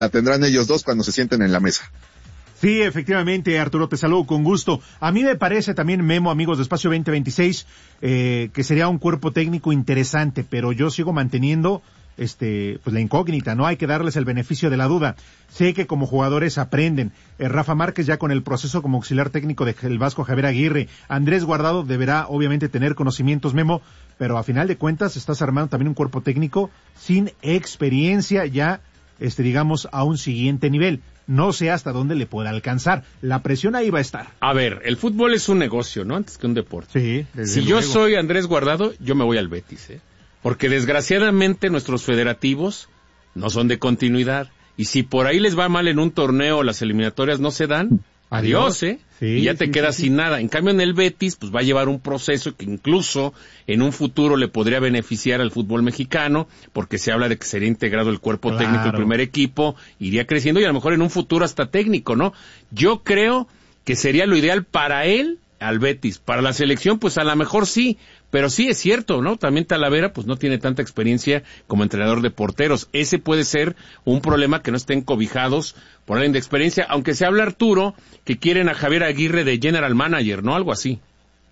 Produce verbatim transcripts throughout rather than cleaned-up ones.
la tendrán ellos dos cuando se sienten en la mesa. Sí, efectivamente, Arturo, te saludo con gusto. A mí me parece también, Memo, amigos de Espacio veinte veintiséis, eh, que sería un cuerpo técnico interesante, pero yo sigo manteniendo este pues la incógnita, ¿no? Hay que darles el beneficio de la duda. Sé que como jugadores aprenden. Eh, Rafa Márquez ya con el proceso como auxiliar técnico del Vasco Javier Aguirre. Andrés Guardado deberá obviamente tener conocimientos, Memo, pero a final de cuentas estás armando también un cuerpo técnico sin experiencia ya, este digamos, a un siguiente nivel. No sé hasta dónde le pueda alcanzar. La presión ahí va a estar. A ver, el fútbol es un negocio, ¿no? Antes que un deporte. Sí, desde Si luego. yo soy Andrés Guardado, yo me voy al Betis, ¿eh? Porque desgraciadamente nuestros federativos no son de continuidad. Y si por ahí les va mal en un torneo, las eliminatorias no se dan, adiós, ¿eh? Sí, y ya te sí, quedas sí, sin sí. nada. En cambio, en el Betis, pues va a llevar un proceso que incluso en un futuro le podría beneficiar al fútbol mexicano, porque se habla de que sería integrado el cuerpo Claro. técnico del primer equipo, iría creciendo y a lo mejor en un futuro hasta técnico, ¿no? Yo creo que sería lo ideal para él, al Betis. Para la selección, pues a lo mejor sí, pero sí es cierto, ¿no? También Talavera, pues no tiene tanta experiencia como entrenador de porteros. Ese puede ser un problema, que no estén cobijados por alguien de experiencia, aunque se habla, Arturo, que quieren a Javier Aguirre de General Manager, ¿no? Algo así.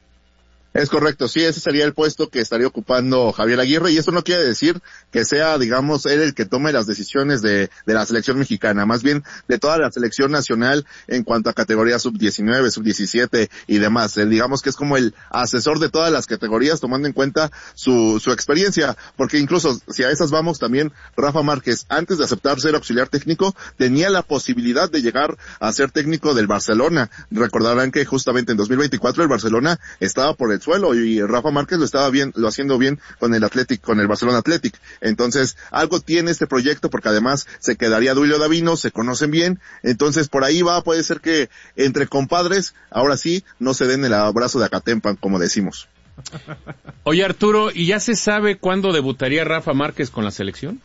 Es correcto, sí, ese sería el puesto que estaría ocupando Javier Aguirre, y eso no quiere decir que sea, digamos, él el que tome las decisiones de, de la selección mexicana, más bien de toda la selección nacional en cuanto a categorías sub diecinueve, sub diecisiete y demás. Él, digamos que es como el asesor de todas las categorías, tomando en cuenta su, su experiencia, porque incluso si a esas vamos también, Rafa Márquez, antes de aceptar ser auxiliar técnico, tenía la posibilidad de llegar a ser técnico del Barcelona. Recordarán que justamente en dos mil veinticuatro el Barcelona estaba por el suelo y Rafa Márquez lo estaba bien, lo haciendo bien con el Athletic, con el Barcelona Athletic. Entonces, algo tiene este proyecto, porque además se quedaría Duilio Davino, se conocen bien, entonces por ahí va, puede ser que entre compadres, ahora sí, no se den el abrazo de Acatempan, como decimos. Oye, Arturo, ¿y ya se sabe cuándo debutaría Rafa Márquez con la selección?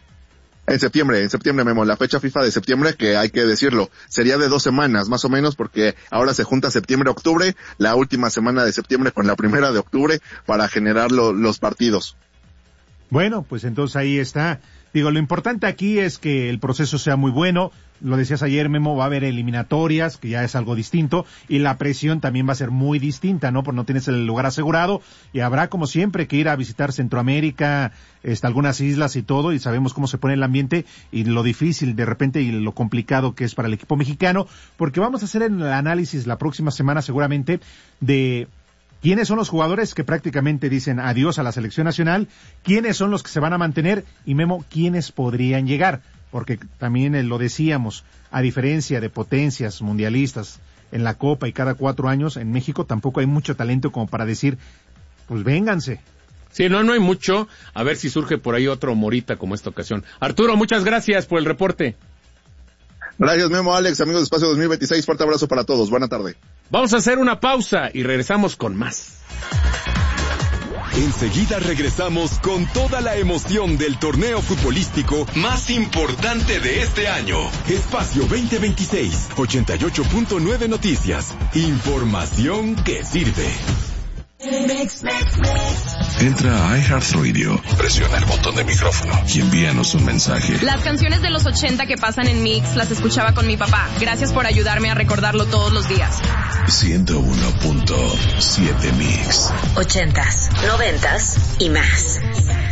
En septiembre, en septiembre, Memo, la fecha FIFA de septiembre, que hay que decirlo, sería de dos semanas, más o menos, porque ahora se junta septiembre-octubre, la última semana de septiembre con la primera de octubre, para generar lo, los partidos. Bueno, pues entonces ahí está. Digo, lo importante aquí es que el proceso sea muy bueno. Lo decías ayer, Memo, va a haber eliminatorias, que ya es algo distinto, y la presión también va a ser muy distinta, ¿no? Porque no tienes el lugar asegurado, y habrá, como siempre, que ir a visitar Centroamérica, este, algunas islas y todo, y sabemos cómo se pone el ambiente, y lo difícil de repente, y lo complicado que es para el equipo mexicano, porque vamos a hacer el análisis la próxima semana seguramente de quiénes son los jugadores que prácticamente dicen adiós a la selección nacional, quiénes son los que se van a mantener, y Memo, quiénes podrían llegar. Porque también eh, lo decíamos, a diferencia de potencias mundialistas en la Copa y cada cuatro años, en México tampoco hay mucho talento como para decir, pues vénganse. Sí, no, no hay mucho. A ver si surge por ahí otro Morita como esta ocasión. Arturo, muchas gracias por el reporte. Gracias, Memo, Alex, amigos de Espacio dos mil veintiséis, fuerte abrazo para todos, buena tarde. Vamos a hacer una pausa y regresamos con más. Enseguida regresamos con toda la emoción del torneo futbolístico más importante de este año. Espacio veinte veintiséis, ochenta y ocho punto nueve Noticias. Información que sirve. Entra a iHeartRadio, presiona el botón de micrófono y envíanos un mensaje. Las canciones de los ochenta que pasan en Mix las escuchaba con mi papá. Gracias por ayudarme a recordarlo todos los días. ciento uno punto siete Mix. Ochentas, noventas y más.